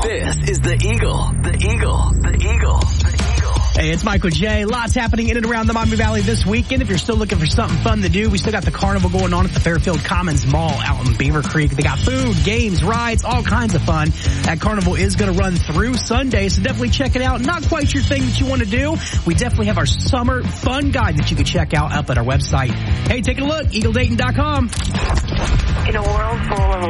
This is the Eagle. The Eagle. The Eagle. The Eagle. Hey, it's Michael J. Lots happening in and around the Miami Valley this weekend. If you're still looking for something fun to do, we still got the carnival going on at the Fairfield Commons Mall out in Beaver Creek. They got food, games, rides, all kinds of fun. That carnival is going to run through Sunday, so definitely check it out. Not quite your thing that you want to do. We definitely have our summer fun guide that you can check out up at our website. Hey, take a look, EagleDayton.com. In a world full of